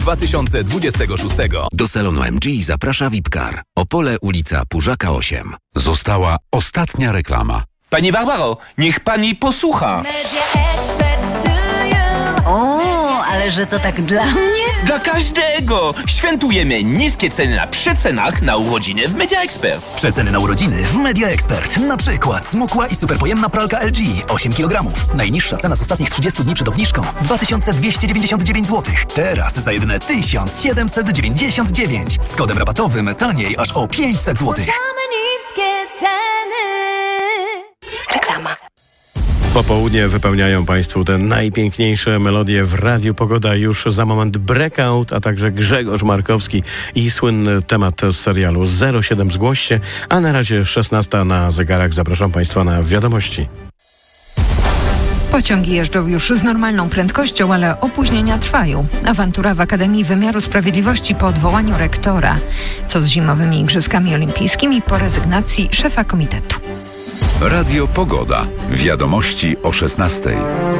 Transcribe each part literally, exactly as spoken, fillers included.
dwa tysiące dwudziestego szóstego. Do salonu M G zaprasza Vipcar. Opole, ulica Pużaka osiem. Została ostatnia reklama. Pani Barbaro, niech pani posłucha. O, ale że to tak dla mnie? Dla każdego! Świętujemy niskie ceny na przecenach na urodziny w Media Expert. Przeceny na urodziny w Media Expert. Na przykład smukła i superpojemna pralka L G osiem kilogramów. Najniższa cena z ostatnich trzydziestu dni przed obniżką dwa tysiące dwieście dziewięćdziesiąt dziewięć złotych. Teraz za jedyne tysiąc siedemset dziewięćdziesiąt dziewięć. Z kodem rabatowym taniej aż o pięćset złotych. Niskie ceny. Reklama. Popołudnie wypełniają Państwu te najpiękniejsze melodie w Radiu Pogoda. Już za moment Breakout, a także Grzegorz Markowski i słynny temat z serialu zero siedem zgłoś się. A na razie szesnasta na zegarach. Zapraszam Państwa na wiadomości. Pociągi jeżdżą już z normalną prędkością, ale opóźnienia trwają. Awantura w Akademii Wymiaru Sprawiedliwości po odwołaniu rektora. Co z zimowymi Igrzyskami Olimpijskimi po rezygnacji szefa komitetu. Radio Pogoda. Wiadomości o szesnastej.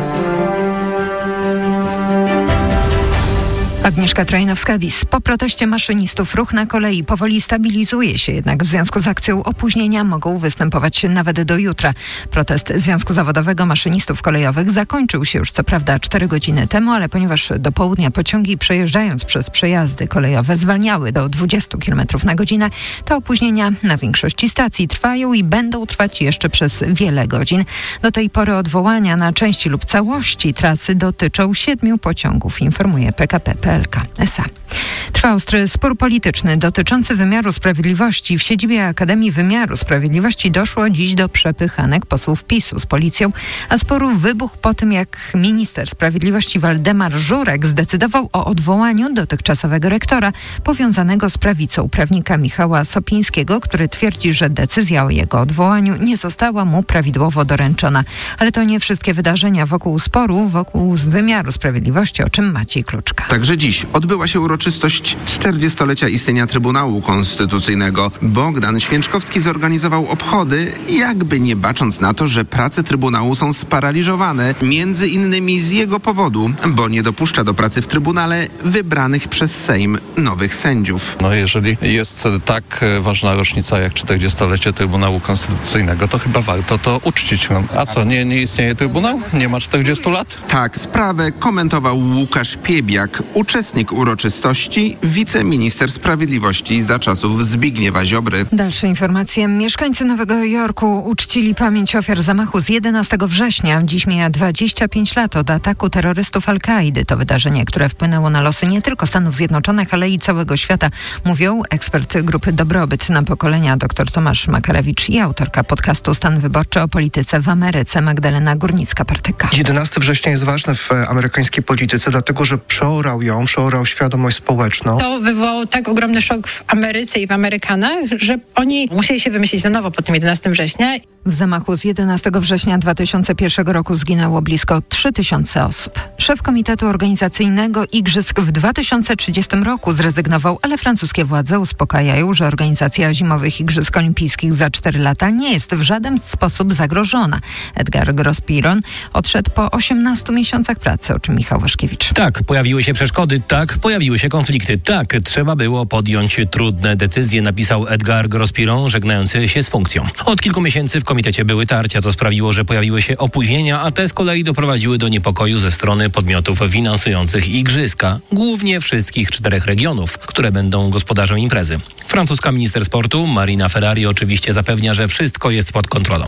Agnieszka Trajnowska-Wiss. Po proteście maszynistów ruch na kolei powoli stabilizuje się, jednak w związku z akcją opóźnienia mogą występować nawet do jutra. Protest Związku Zawodowego Maszynistów Kolejowych zakończył się już co prawda cztery godziny temu, ale ponieważ do południa pociągi przejeżdżając przez przejazdy kolejowe zwalniały do dwudziestu kilometrów na godzinę, to opóźnienia na większości stacji trwają i będą trwać jeszcze przez wiele godzin. Do tej pory odwołania na części lub całości trasy dotyczą siedmiu pociągów, informuje P K P P L K S A. Trwa ostry spór polityczny dotyczący wymiaru sprawiedliwości. W siedzibie Akademii Wymiaru Sprawiedliwości doszło dziś do przepychanek posłów PiSu z policją, a spór wybuchł po tym, jak minister sprawiedliwości Waldemar Żurek zdecydował o odwołaniu dotychczasowego rektora powiązanego z prawicą prawnika Michała Sopińskiego, który twierdzi, że decyzja o jego odwołaniu nie została mu prawidłowo doręczona. Ale to nie wszystkie wydarzenia wokół sporu, wokół wymiaru sprawiedliwości, o czym Maciej Kluczka. Także dziś odbyła się uroczystość czterdziestolecia istnienia Trybunału Konstytucyjnego. Bogdan Święczkowski zorganizował obchody, jakby nie bacząc na to, że prace Trybunału są sparaliżowane, między innymi z jego powodu, bo nie dopuszcza do pracy w Trybunale wybranych przez Sejm nowych sędziów. No jeżeli jest tak ważna rocznica jak czterdziestolecie Trybunału Konstytucyjnego, to chyba warto to uczcić. A co, nie, nie istnieje Trybunał? Nie ma czterdziestu lat? Tak, sprawę komentował Łukasz Piebiak, uczestnik uroczystości, wiceminister sprawiedliwości za czasów Zbigniewa Ziobry. Dalsze informacje. Mieszkańcy Nowego Jorku uczcili pamięć ofiar zamachu z jedenastego września. Dziś mija dwadzieścia pięć lat od ataku terrorystów Al-Kaidy. To wydarzenie, które wpłynęło na losy nie tylko Stanów Zjednoczonych, ale i całego świata, mówią ekspert grupy Dobrobyt na pokolenia dr Tomasz Makarewicz i autorka podcastu Stan Wyborczy o polityce w Ameryce Magdalena Górnicka-Partyka. jedenastego września jest ważny w amerykańskiej polityce, dlatego że przeorał ją, przeorał świadomość społeczną. To wywołało tak ogromny szok w Ameryce i w Amerykanach, że oni musieli się wymyślić na nowo po tym jedenastego września. W zamachu z jedenastego września dwa tysiące pierwszego roku zginęło blisko trzy tysiące osób. Szef Komitetu Organizacyjnego Igrzysk w dwa tysiące trzydziestym roku zrezygnował, ale francuskie władze uspokajają, że organizacja zimowych Igrzysk Olimpijskich za cztery lata nie jest w żaden sposób zagrożona. Edgar Grospiron odszedł po osiemnastu miesiącach pracy, o czym Michał Waszkiewicz. Tak, pojawiły się przeszkody, tak, pojawiły się konflikty, tak, trzeba było podjąć trudne decyzje, napisał Edgar Grospiron, żegnający się z funkcją. Od kilku miesięcy w komitecie były tarcia, co sprawiło, że pojawiły się opóźnienia, a te z kolei doprowadziły do niepokoju ze strony podmiotów finansujących igrzyska, głównie wszystkich czterech regionów, które będą gospodarzem imprezy. Francuska minister sportu Marina Ferrari oczywiście zapewnia, że wszystko jest pod kontrolą.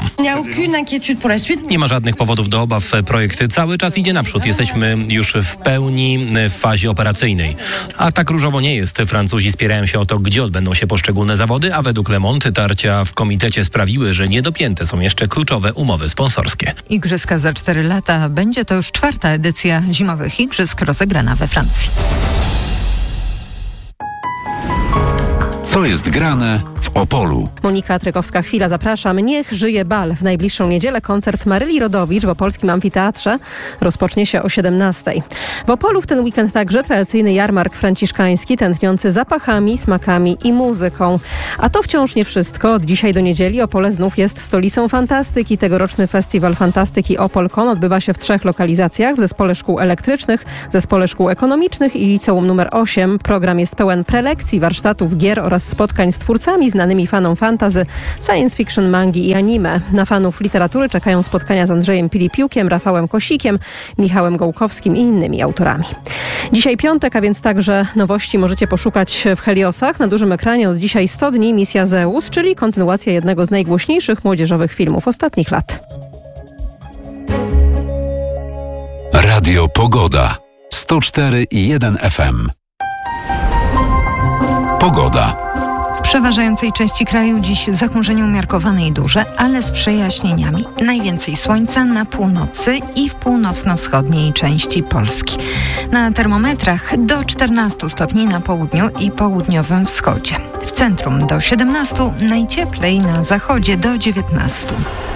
Nie ma żadnych powodów do obaw. Projekt cały czas idzie naprzód. Jesteśmy już w pełni w fazie operacyjnej. A tak różowo nie jest. Francuzi spierają się o to, gdzie odbędą się poszczególne zawody, a według Le Monde tarcia w komitecie sprawiły, że niedopięte są jeszcze kluczowe umowy sponsorskie. Igrzyska za cztery lata. Będzie to już czwarta edycja zimowych igrzysk rozegrana we Francji. Co jest grane w w Opolu. Monika Trykowska-Chwila, zapraszam. Niech żyje bal. W najbliższą niedzielę koncert Maryli Rodowicz w Opolskim Amfiteatrze rozpocznie się o siedemnastej. W Opolu w ten weekend także tradycyjny jarmark franciszkański, tętniący zapachami, smakami i muzyką. A to wciąż nie wszystko. Od dzisiaj do niedzieli Opole znów jest stolicą fantastyki. Tegoroczny festiwal fantastyki OpolCon odbywa się w trzech lokalizacjach: w Zespole Szkół Elektrycznych, Zespole Szkół Ekonomicznych i Liceum numer osiem. Program jest pełen prelekcji, warsztatów, gier oraz spotkań z twórcami znanymi fanom fantasy, science fiction, mangi i anime. Na fanów literatury czekają spotkania z Andrzejem Pilipiukiem, Rafałem Kosikiem, Michałem Gołkowskim i innymi autorami. Dzisiaj piątek, a więc także nowości możecie poszukać w Heliosach. Na dużym ekranie od dzisiaj sto dni misja Zeus, czyli kontynuacja jednego z najgłośniejszych młodzieżowych filmów ostatnich lat. Radio Pogoda. sto cztery i jeden F M. Pogoda. W przeważającej części kraju dziś zachmurzenie umiarkowane i duże, ale z przejaśnieniami. Najwięcej słońca na północy i w północno-wschodniej części Polski. Na termometrach do czternastu stopni na południu i południowym wschodzie. W centrum do siedemnastu, najcieplej na zachodzie do dziewiętnastu.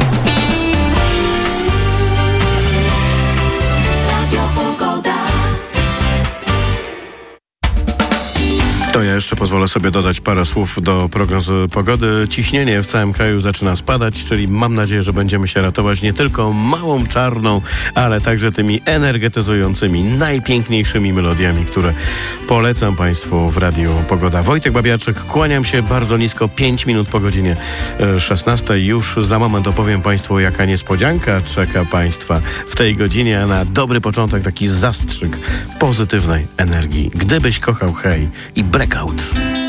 To ja jeszcze pozwolę sobie dodać parę słów do prognozy pogody. Ciśnienie w całym kraju zaczyna spadać, czyli mam nadzieję, że będziemy się ratować nie tylko małą czarną, ale także tymi energetyzującymi, najpiękniejszymi melodiami, które polecam Państwu w Radiu Pogoda. Wojtek Babiarczyk, kłaniam się bardzo nisko, pięć minut po godzinie szesnastej. Już za moment opowiem Państwu, jaka niespodzianka czeka Państwa w tej godzinie, a na dobry początek taki zastrzyk pozytywnej energii. Gdybyś kochał hej i Blackout.